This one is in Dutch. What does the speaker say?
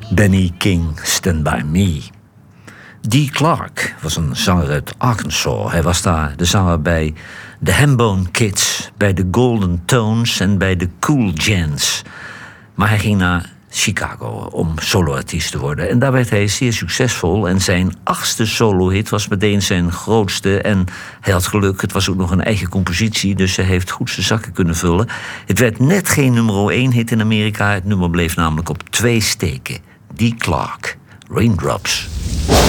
Benny King, Stand By Me. Dee Clark was een zanger uit Arkansas. Hij was daar de zanger bij de Hambone Kids, bij de Golden Tones en bij de Cool Gents. Maar hij ging naar Chicago om soloartiest te worden. En daar werd hij zeer succesvol. En zijn 8e solohit was meteen zijn grootste. En hij had geluk, het was ook nog een eigen compositie, dus hij heeft goed zijn zakken kunnen vullen. Het werd net geen nummer 1 hit in Amerika. Het nummer bleef namelijk op 2 steken. Dee Clark, Raindrops.